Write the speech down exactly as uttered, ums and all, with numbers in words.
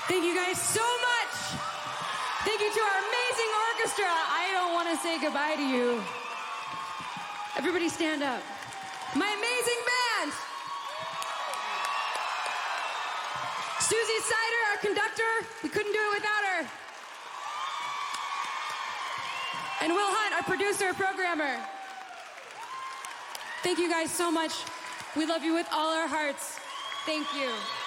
Thank you guys so much. Thank you to our amazing orchestra. I don't want to say goodbye to you. Everybody stand up. My amazing band. Susie Sider, our conductor. We couldn't do it without her. And Will Hunt, our producer, programmer. Thank you guys so much. We love you with all our hearts. Thank you.